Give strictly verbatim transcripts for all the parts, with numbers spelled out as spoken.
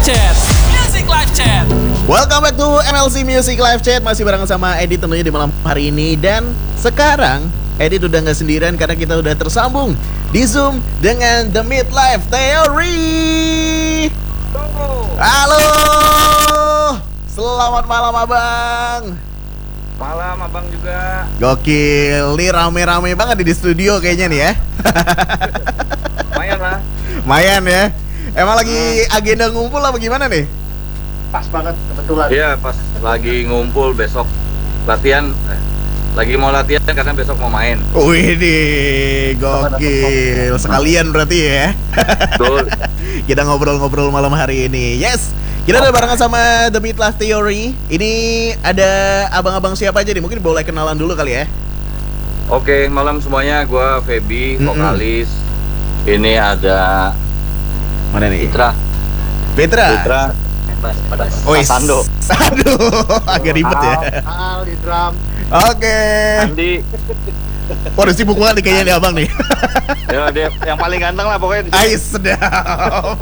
Chat. Music Live Chat. Welcome back to M L C Music Live Chat. Masih bareng sama Edit tentunya di malam hari ini. Dan sekarang Edit udah gak sendirian karena kita udah tersambung di Zoom dengan The Midlife Theory. Halo, selamat malam abang. Malam abang juga. Gokil, nih rame-rame banget di studio kayaknya nih ya. Lumayan lah. Lumayan ya. Emang lagi agenda ngumpul apa gimana nih? Pas banget kebetulan. Iya pas lagi ngumpul besok latihan. Eh, lagi mau latihan karena besok mau main. Wih nih, gokil. Sekalian berarti ya. Betul. Kita ngobrol-ngobrol malam hari ini. Yes, kita udah barengan sama The Midlife Theory. Ini ada abang-abang siapa aja nih? Mungkin boleh kenalan dulu kali ya. Oke malam semuanya. Gua Feby, Mm-mm. vokalis. Ini ada Mana nih? Fitra. Petra. Fitra. Oh, Mas Sando. Aduh, agak ribet ya. Al di drum. Oke. Andi. Waduh, sibuk banget nih kayaknya nih abang nih. Ya dia yang paling ganteng lah pokoknya. di sini. Ais, sedap.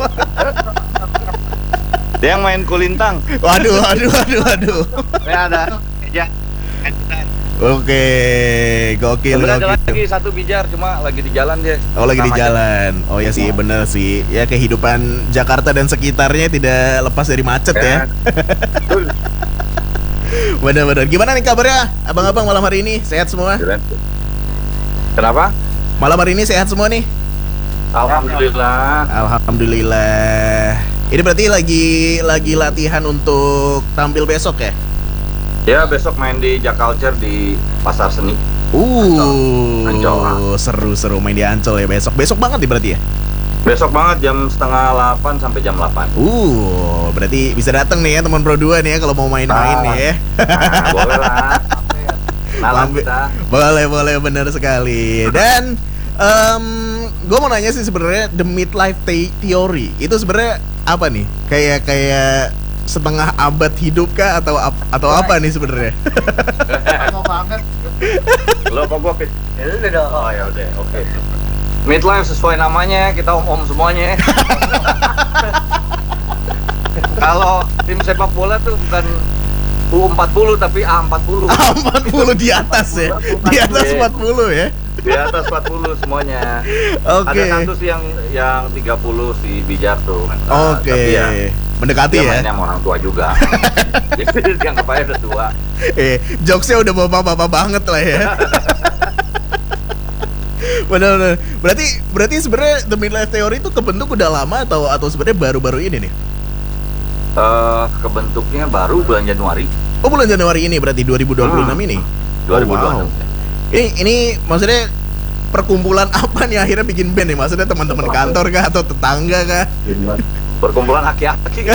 Dia yang main kulintang. Waduh, waduh, waduh, waduh. Ya ada. Ya. Oke, gokil, Sebenarnya ada gokil. lagi satu bijar cuma lagi di jalan dia. Oh, lagi di Sama aja. jalan. Oh ya sih, bener sih. Ya kehidupan Jakarta dan sekitarnya tidak lepas dari macet ya. Betul. Bener-bener. Gimana nih kabarnya abang-abang malam hari ini? Sehat semua? Kenapa? Malam hari ini sehat semua nih? Alhamdulillah. Alhamdulillah. Ini berarti lagi lagi latihan untuk tampil besok ya? Ya besok main di Jaculture di Pasar Seni. Uh, Ancol. seru-seru main di Ancol ya besok. Besok banget nih berarti ya? Besok banget jam setengah delapan sampai jam delapan. Uh, berarti bisa datang nih ya teman Pro dua nih ya kalau mau main-main Ah. nih ya. Nah, boleh lah. Malam Lambe- kita. Boleh, boleh, bener sekali. Dan um, gue mau nanya sih sebenarnya The Midlife The- Theory itu sebenarnya apa nih? Kayak kayak setengah abad hidup kah atau ap- atau apa nih sebenarnya? Lama banget. Lo apa gua pit? Ya udah dong. Oh ya udah, oke. Midlife sesuai namanya, kita om-om semuanya. Kalau tim sepak bola tuh bukan U empat puluh tapi A empat puluh. empat puluh di atas ya. Di atas empat puluh ya. Di atas empat puluh semuanya. Oke. Ada satu sih yang yang tiga puluh si Bijar tuh. Oke. Tapi ya, Mendekati dia ya. mainnya sama orang tua juga. Jadi dianggap aja udah tua. Eh, jokesnya udah bapak-bapak banget lah ya. Benar-benar. Berarti berarti sebenarnya The Midlife Theory itu kebentuk udah lama atau atau sebenarnya baru-baru ini nih? Eh, kebentuknya baru bulan Januari Oh, bulan Januari ini berarti dua ribu dua puluh enam Hmm. ini. dua ribu dua puluh enam. Oh, wow. Ini ini maksudnya perkumpulan apa nih akhirnya bikin band nih? Maksudnya teman-teman kantor kah atau tetangga kah? Perkumpulan aki-aki.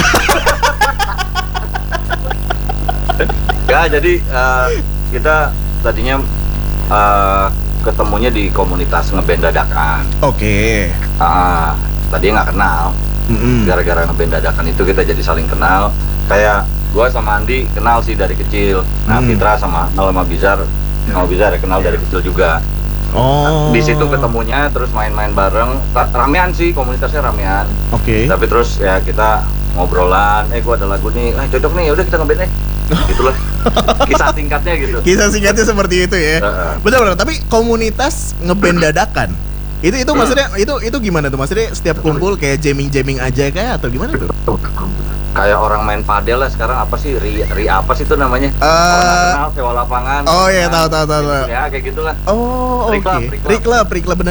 Ya, jadi eh, kita tadinya eh, ketemunya di komunitas ngeband dadakan. Oke. Ah, tadinya nggak kenal. Mm-mm. Gara-gara ngeband dadakan itu kita jadi saling kenal. Kayak gua sama Andi kenal sih dari kecil. Nah, Hmm. Fitra sama Nol sama Bizar, sama Bizar ya kenal dari kecil juga. Oh. Di situ ketemunya terus main-main bareng. Ra- Ramean sih, komunitasnya ramean. Oke. Tapi terus ya kita ngobrolan, eh gua ada lagu nih, eh cocok nih, yaudah kita ngeband deh. Gitulah. Kisah singkatnya gitu. Kisah singkatnya seperti itu ya. Heeh. Benar-benar. Tapi komunitas ngeband dadakan. Itu itu Hmm. maksudnya itu itu gimana tuh? Maksudnya setiap kumpul kayak jamming-jamming aja kah atau gimana tuh? Kayak orang main padel lah sekarang, apa sih ri, ri apa sih itu namanya? Eh, Kalau nggak kenal sewa lapangan. oh iya, Nah, tahu, tahu, tahu, tahu. Ya kayak gitulah. Oh, oke. Reclub, reclub. Reclub, reclub benar.